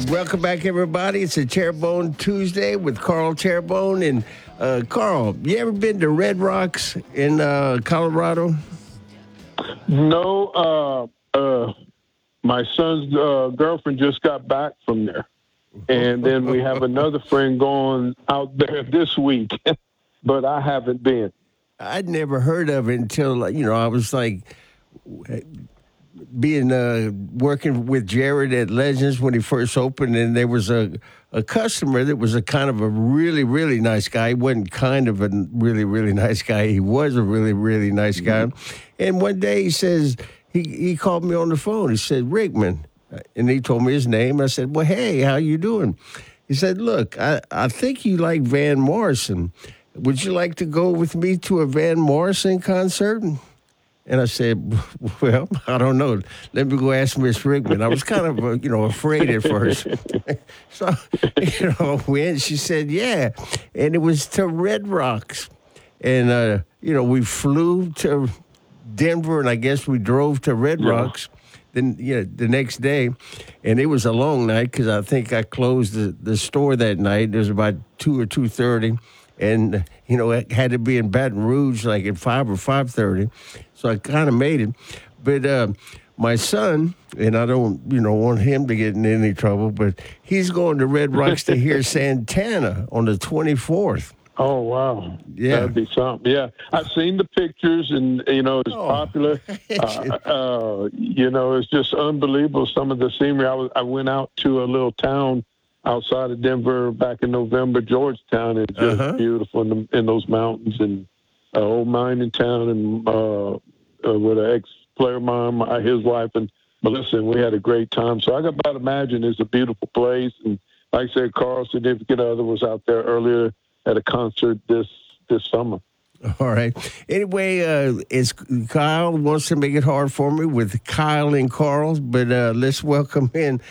Welcome back, everybody. It's a Terrebonne Tuesday with Carl Terrebonne. And Carl, you ever been to Red Rocks in Colorado? No, my son's girlfriend just got back from there. And then we have another friend going out there this week, but I haven't been. I'd never heard of it until, I was like working with Jared at Legends when he first opened, and there was a customer that was a kind of a really, really nice guy. He wasn't kind of a really, really nice guy. He was a really, really nice guy. And one day he says, he called me on the phone. He said, Rickman. And he told me his name. I said, well, hey, how you doing? He said, look, I think you like Van Morrison. Would you like to go with me to a Van Morrison concert? And I said, well, I don't know. Let me go ask Miss Rickman. I was kind of, afraid at first. So, when she said, yeah. And it was to Red Rocks. And, we flew to Denver, and I guess we drove to Red Rocks. Then, the next day, and it was a long night because I think I closed the store that night. It was about 2 or 2:30. And, it had to be in Baton Rouge like at 5 or 5:30. So I kind of made it. But my son, and I don't, want him to get in any trouble, but he's going to Red Rocks to hear Santana on the 24th. Oh, wow. Yeah. That'd be something. Yeah. I've seen the pictures, and, it's popular. It's just unbelievable, some of the scenery. I went out to a little town outside of Denver back in November. Georgetown is just beautiful in those mountains, and old mining town, and with an ex-player mom, his wife, and Melissa, and we had a great time. So I can about imagine it's a beautiful place. And like I said, Carl's significant other was out there earlier at a concert this summer. All right. Anyway, Kyle wants to make it hard for me with Kyle and Carl, but let's welcome in